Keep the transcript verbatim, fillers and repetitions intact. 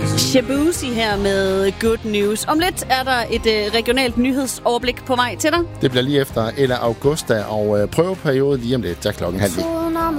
Shabuzi her med Good News. Om lidt er der et øh, regionalt nyhedsoverblik på vej til dig. Det bliver lige efter Ella Augusta og øh, prøveperiode lige om lidt, der klokken halv ni.